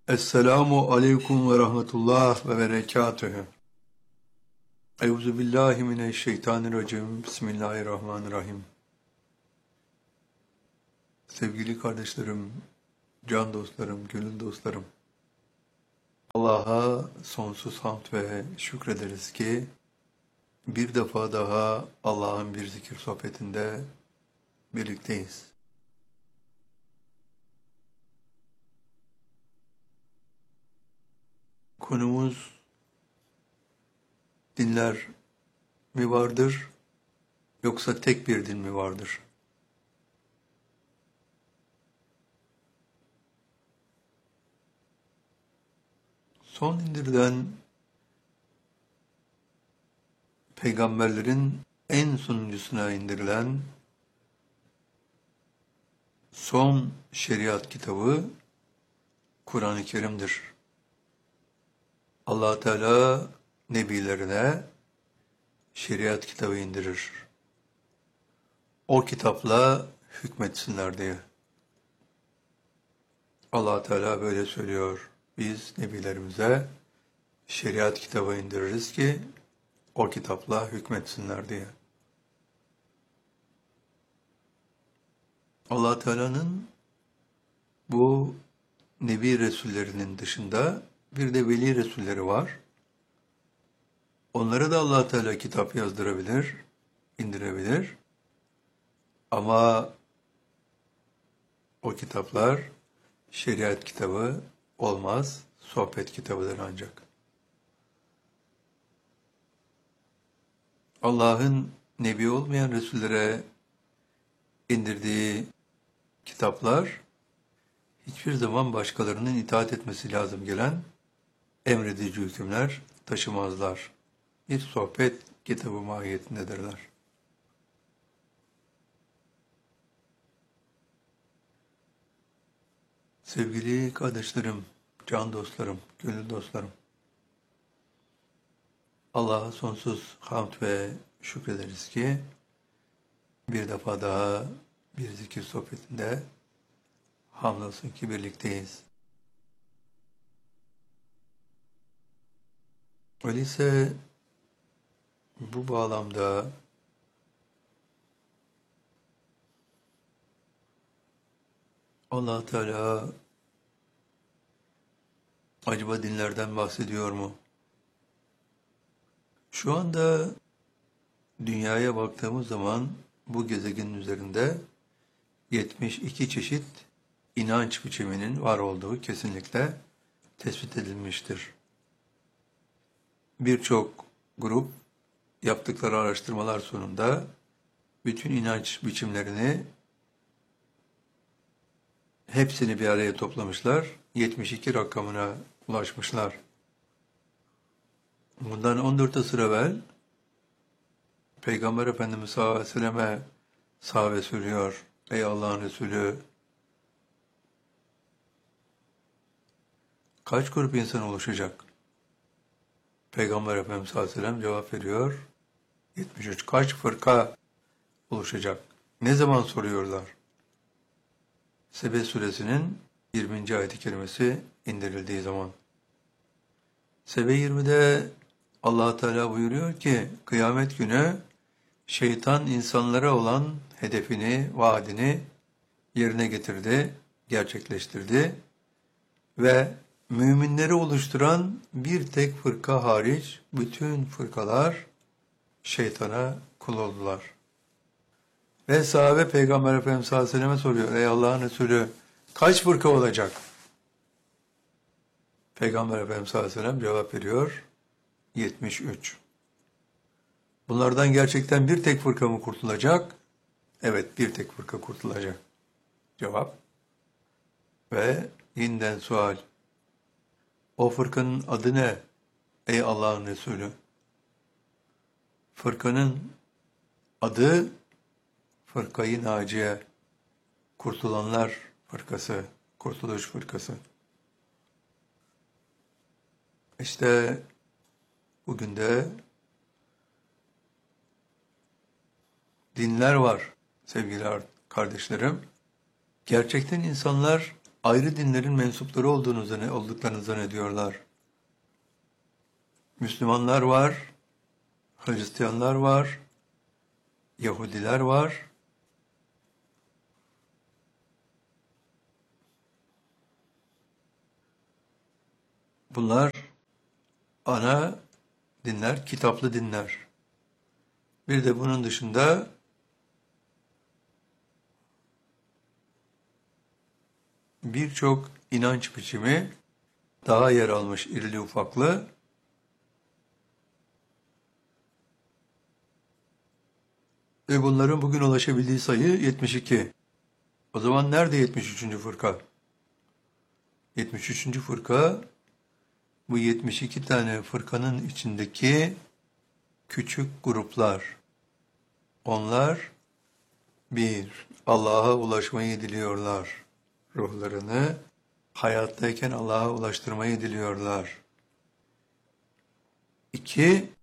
Esselamu aleyküm ve rahmetullah ve berekatühü. Euzu billahi mineşşeytanirracim. Bismillahirrahmanirrahim. Sevgili kardeşlerim, can dostlarım, gönül dostlarım. Allah'a sonsuz hamd ve şükrederiz ki bir defa daha Allah'ın bir zikir sohbetinde birlikteyiz. Konumuz dinler mi vardır yoksa tek bir din mi vardır? Son indirilen peygamberlerin en sonuncusuna indirilen son şeriat kitabı Kur'an-ı Kerim'dir. Allah Teala nebilerine şeriat kitabı indirir. O kitapla hükmetsinler diye. Allah Teala böyle söylüyor. Biz nebilerimize şeriat kitabı indiririz ki o kitapla hükmetsinler diye. Allah Teala'nın bu nebi resullerinin dışında bir de veli resulleri var. Onlara da Allah Teala kitap yazdırabilir, indirebilir. Ama o kitaplar şeriat kitabı olmaz, sohbet kitabıdır ancak. Allah'ın nebi olmayan resullere indirdiği kitaplar hiçbir zaman başkalarının itaat etmesi lazım gelen emredici hükümler taşımazlar. Bir sohbet kitabı mahiyetindedirler. Sevgili kardeşlerim, can dostlarım, gönül dostlarım, Allah'a sonsuz hamd ve şükrederiz ki bir defa daha bir zikir sohbetinde hamdolsun ki birlikteyiz. Öyleyse bu bağlamda Allah Teala acaba dinlerden bahsediyor mu? Şu anda dünyaya baktığımız zaman bu gezegenin üzerinde 72 çeşit inanç biçiminin var olduğu kesinlikle tespit edilmiştir. Birçok grup yaptıkları araştırmalar sonunda bütün inanç biçimlerini hepsini bir araya toplamışlar, 72 rakamına ulaşmışlar. Bundan 14 asır evvel Peygamber Efendimiz sallallahu aleyhi ve selleme sahabe söylüyor. Ey Allah'ın Resulü, kaç grup insan oluşacak? Peygamber Efendimiz sallallahu aleyhi ve sellem cevap veriyor. 73. Kaç fırka oluşacak? Ne zaman soruyorlar? Sebe suresinin 20. ayet-i kerimesi indirildiği zaman. Sebe 20'de Allah Teala buyuruyor ki kıyamet günü şeytan insanlara olan hedefini, vaadini yerine getirdi, gerçekleştirdi ve müminleri oluşturan bir tek fırka hariç bütün fırkalar şeytana kul oldular. Ve sahabe Peygamber Efendimiz sallallahu aleyhi ve selleme soruyor. Ey Allah'ın Resulü kaç fırka olacak? Peygamber Efendimiz sallallahu aleyhi ve sellem cevap veriyor. 73. Bunlardan gerçekten bir tek fırka mı kurtulacak? Evet, bir tek fırka kurtulacak. Cevap. Ve yeniden sual. O fırkanın adı ne? Ey Allah'ın Resulü. Fırkanın adı Fırkayı Naciye. Kurtulanlar fırkası, kurtuluş fırkası. İşte bugün de dinler var sevgili kardeşlerim. Gerçekten insanlar ayrı dinlerin mensupları olduklarını zannediyorlar. Müslümanlar var, Hristiyanlar var, Yahudiler var. Bunlar ana dinler, kitaplı dinler. Bir de bunun dışında birçok inanç biçimi daha yer almış irili ufaklı. Ve bunların bugün ulaşabildiği sayı 72. O zaman nerede 73. fırka? 73. fırka bu 72 tane fırkanın içindeki küçük gruplar. Onlar bir, Allah'a ulaşmayı diliyorlar. Ruhlarını hayattayken Allah'a ulaştırmayı diliyorlar. İki,